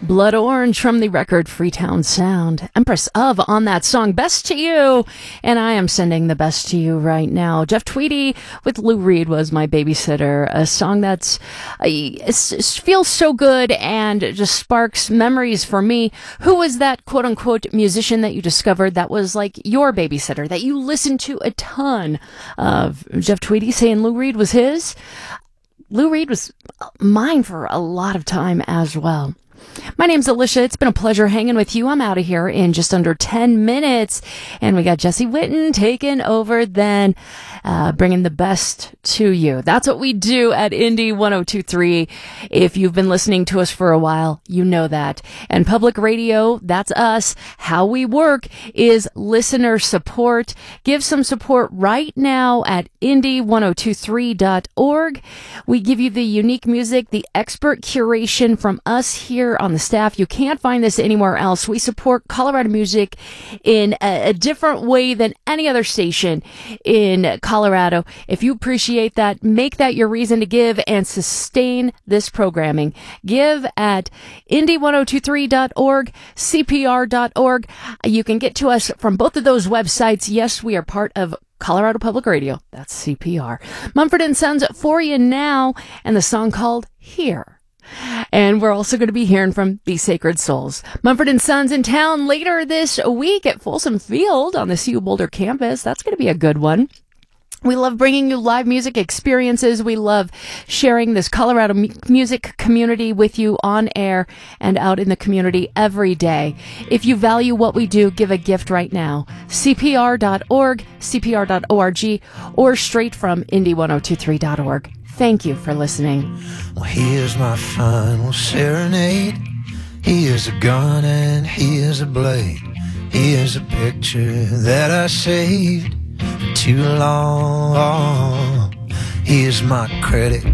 Blood Orange from the record Freetown Sound. Empress of on that song, Best to You. And I am sending the best to you right now. Jeff Tweedy with Lou Reed was my babysitter. A song that's feels so good and just sparks memories for me. Who was that quote unquote musician that you discovered that was like your babysitter, that you listened to a ton of? Jeff Tweedy saying Lou Reed was his. Lou Reed was mine for a lot of time as well. My name's Alicia. It's been a pleasure hanging with you. I'm out of here in just under 10 minutes. And we got Jesse Witten taking over then, bringing the best to you. That's what we do at Indie 102.3. If you've been listening to us for a while, you know that. And public radio, that's us. How we work is listener support. Give some support right now at indie1023.org. We give you the unique music, the expert curation from us here on the staff. You can't find this anywhere else. We support Colorado music in a different way than any other station in Colorado. If you appreciate that, make that your reason to give and sustain this programming. Give at indie1023.org, cpr.org. You can get to us from both of those websites. Yes, we are part of Colorado Public Radio. That's CPR. Mumford & Sons for you now, and the song called Here. And we're also going to be hearing from the Sacred Souls. Mumford & Sons in town later this week at Folsom Field on the CU Boulder campus. That's going to be a good one. We love bringing you live music experiences. We love sharing this Colorado music community with you on air and out in the community every day. If you value what we do, give a gift right now. CPR.org, CPR.org, or straight from indie1023.org. Thank you for listening. Well, here's my final serenade. Here's a gun and here's a blade. Here's a picture that I saved for too long. Here's my credit